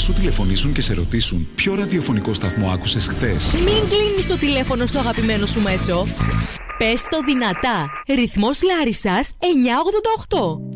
σου τηλεφωνήσουν και σε ρωτήσουν ποιο ραδιοφωνικό σταθμό άκουσες χθες? Μην κλείνεις το τηλέφωνο στο αγαπημένο σου μέσο. Πες το δυνατά. Ρυθμός Λάρισσας 988.